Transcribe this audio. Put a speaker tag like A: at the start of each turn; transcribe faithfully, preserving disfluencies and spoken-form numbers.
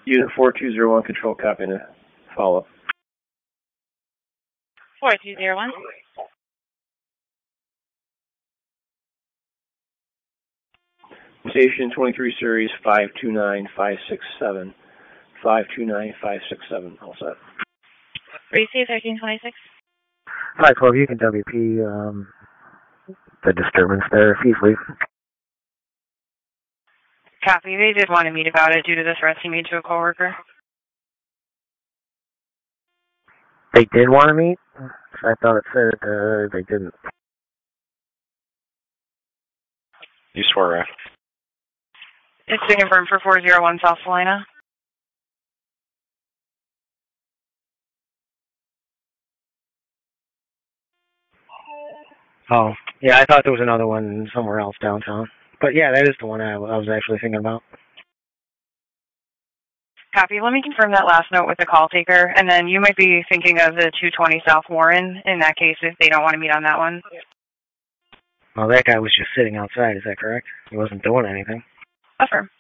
A: Unit four two zero one, control, copy, and a follow-up.
B: four two zero one.
A: Station twenty-three series five two nine five six seven. five two nine five six seven, all set.
B: Receive thirteen twenty-six.
C: five twelve, you can W P um, the disturbance there if he's leaving.
B: Copy. They did want to meet about it due to the threats he made to a coworker.
C: They did want to meet? I thought it said uh, they didn't.
D: You swear, Raf.
B: It's been confirmed for four zero one South Salina.
C: Oh, yeah, I thought there was another one somewhere else downtown. But yeah, that is the one I, I was actually thinking about.
B: Copy. Let me confirm that last note with the call taker, and then you might be thinking of the two twenty South Warren, in that case, if they don't want to meet on that one.
C: Well, that guy was just sitting outside, is that correct? He wasn't doing anything.
B: Affirm.